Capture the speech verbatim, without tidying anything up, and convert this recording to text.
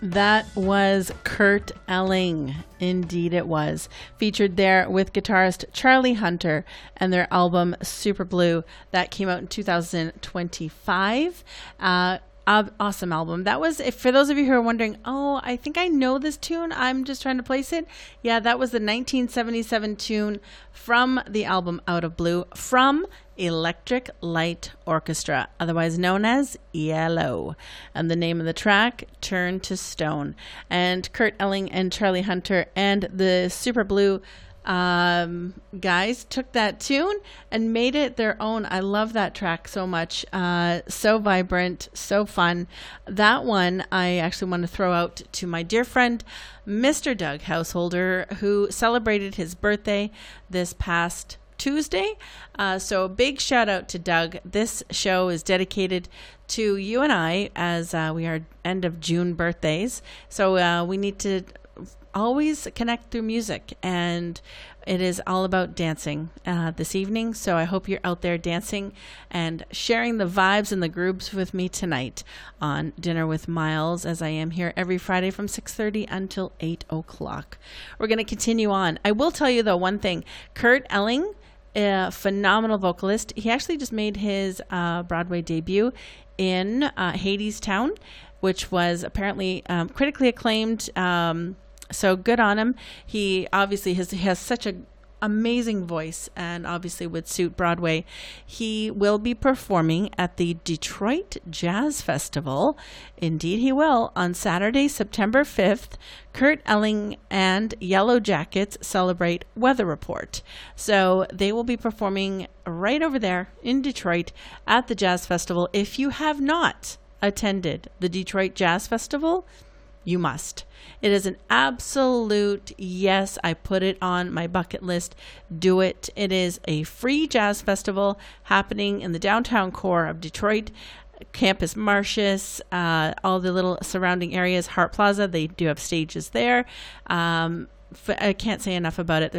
That was Kurt Elling. Indeed it was. Featured there with guitarist Charlie Hunter and their album Super Blue. That came out in two thousand twenty-five. Uh, awesome album. That was, if for those of you who are wondering, oh, I think I know this tune, I'm just trying to place it. Yeah, that was the nineteen seventy-seven tune from the album Out of Blue from Electric Light Orchestra, otherwise known as E L O. And the name of the track, Turn to Stone. And Kurt Elling and Charlie Hunter and the Super Blue um, guys took that tune and made it their own. I love that track so much. Uh, so vibrant, so fun. That one I actually want to throw out to my dear friend, Mister Doug Householder, who celebrated his birthday this past Tuesday. Uh, so a big shout out to Doug. This show is dedicated to you and I as uh, we are end of June birthdays. So uh, we need to always connect through music, and it is all about dancing uh, this evening. So I hope you're out there dancing and sharing the vibes and the grooves with me tonight on Dinner with Miles, as I am here every Friday from six thirty until eight o'clock. We're going to continue on. I will tell you though one thing. Kurt Elling, a phenomenal vocalist. He actually just made his uh, Broadway debut in uh, Hadestown, which was apparently um, critically acclaimed. Um, so good on him. He obviously has, he has such a amazing voice and obviously would suit Broadway. He will be performing at the Detroit Jazz Festival. Indeed he will, on Saturday, September fifth. Kurt Elling and Yellow Jackets celebrate Weather Report. So they will be performing right over there in Detroit at the Jazz Festival. If you have not attended the Detroit Jazz Festival, you must. It is an absolute yes. I put it on my bucket list. Do it. It is a free jazz festival happening in the downtown core of Detroit. Campus Martius, uh, all the little surrounding areas, Hart Plaza, they do have stages there. Um, f- I can't say enough about it. There's